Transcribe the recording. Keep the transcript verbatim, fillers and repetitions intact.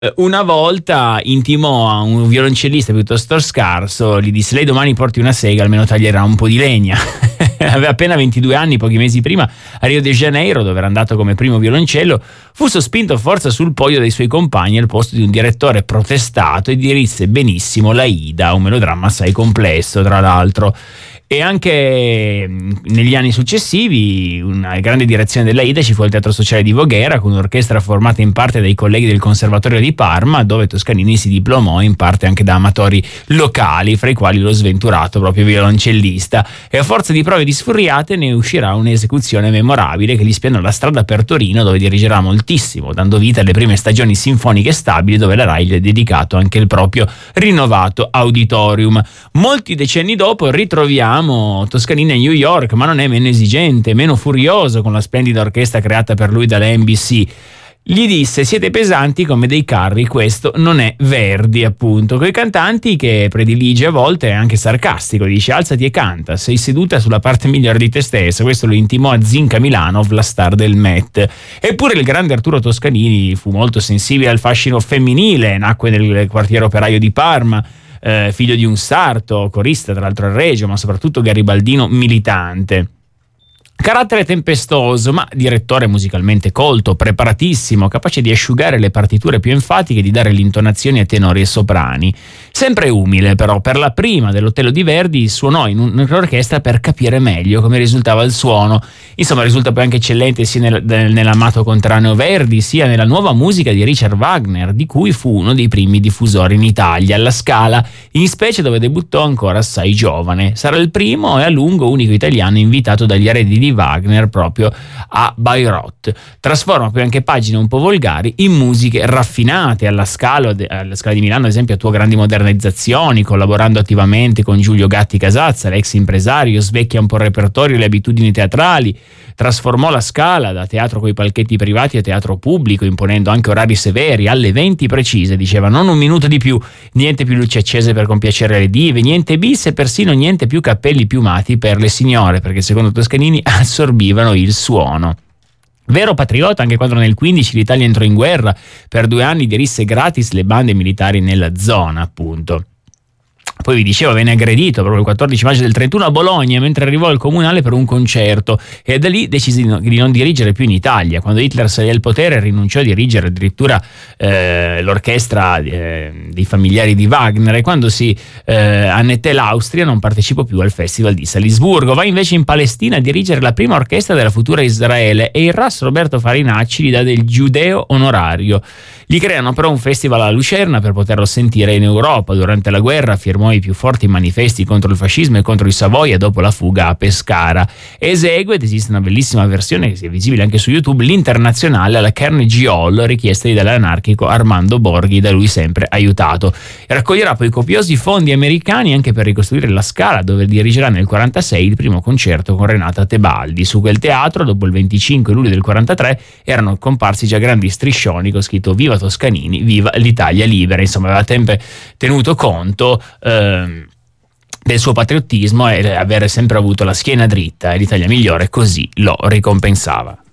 Una volta intimò a un violoncellista piuttosto scarso, gli disse: lei domani porti una sega, almeno taglierà un po' di legna. Aveva appena ventidue anni, pochi mesi prima, a Rio de Janeiro, dove era andato come primo violoncello, fu sospinto a forza sul podio dai suoi compagni al posto di un direttore protestato e dirisse benissimo l'Aida, un melodramma assai complesso tra l'altro. E anche negli anni successivi una grande direzione dell'Aida ci fu al Teatro Sociale di Voghera, con un'orchestra formata in parte dai colleghi del Conservatorio di Parma, dove Toscanini si diplomò in parte anche da amatori locali, fra i quali lo sventurato proprio violoncellista. E a forza di prove disfuriate ne uscirà un'esecuzione memorabile che gli spianò la strada per Torino, dove dirigerà moltissimo, dando vita alle prime stagioni sinfoniche stabili, dove la Rai gli ha dedicato anche il proprio rinnovato auditorium. Molti decenni dopo ritroviamo Toscanini a New York, ma non è meno esigente, meno furioso con la splendida orchestra creata per lui dalla N B C. Gli disse: siete pesanti come dei carri, questo non è Verdi, appunto. Coi cantanti che predilige a volte è anche sarcastico, dice: alzati e canta, sei seduta sulla parte migliore di te stessa. Questo lo intimò a Zinka Milanov, la star del Met. Eppure il grande Arturo Toscanini fu molto sensibile al fascino femminile, nacque nel quartiere operaio di Parma, Eh, figlio di un sarto, corista tra l'altro al Regio, ma soprattutto garibaldino militante. Carattere tempestoso, ma direttore musicalmente colto, preparatissimo, capace di asciugare le partiture più enfatiche e di dare l'intonazione a tenori e soprani. Sempre umile, però, per la prima dell'Otello di Verdi suonò in un'orchestra per capire meglio come risultava il suono. Insomma, risulta poi anche eccellente sia nel, nell'amato conterraneo Verdi, sia nella nuova musica di Richard Wagner, di cui fu uno dei primi diffusori in Italia, alla Scala, in specie dove debuttò ancora assai giovane. Sarà il primo e a lungo unico italiano invitato dagli eredi di Wagner proprio a Bayreuth. Trasforma poi anche pagine un po' volgari in musiche raffinate. Alla Scala, alla Scala di Milano, ad esempio, attuò grandi modernizzazioni, collaborando attivamente con Giulio Gatti Casazza, l'ex impresario, svecchia un po' il repertorio e le abitudini teatrali. Trasformò la Scala da teatro coi palchetti privati a teatro pubblico, imponendo anche orari severi, alle venti precise, diceva, non un minuto di più, niente più luci accese per compiacere le dive, niente bis e persino niente più cappelli piumati per le signore, perché secondo Toscanini assorbivano il suono. Vero patriota anche quando nel quindici l'Italia entrò in guerra, per due anni dirisse gratis le bande militari nella zona, appunto. Poi vi dicevo, venne aggredito proprio il quattordici maggio del trentuno a Bologna mentre arrivò al comunale per un concerto, e da lì decise di non dirigere più in Italia. Quando Hitler salì al potere rinunciò a dirigere addirittura eh, l'orchestra eh, dei familiari di Wagner, e quando si eh, annetté l'Austria non partecipò più al Festival di Salisburgo. Va invece in Palestina a dirigere la prima orchestra della futura Israele, e il Ras Roberto Farinacci gli dà del giudeo onorario. Gli creano però un festival a Lucerna per poterlo sentire in Europa. Durante la guerra firmò i più forti manifesti contro il fascismo e contro i Savoia dopo la fuga a Pescara. Esegue, ed esiste una bellissima versione che sia visibile anche su YouTube, l'Internazionale alla Carnegie Hall, richiesta dall'anarchico Armando Borghi, da lui sempre aiutato. E raccoglierà poi copiosi fondi americani anche per ricostruire la Scala, dove dirigerà nel quarantasei il primo concerto con Renata Tebaldi. Su quel teatro, dopo il venticinque luglio del quarantatré, erano comparsi già grandi striscioni con scritto "Viva Toscanini, viva l'Italia libera". Insomma, aveva sempre tenuto conto ehm, del suo patriottismo e avere sempre avuto la schiena dritta, e l'Italia migliore così lo ricompensava.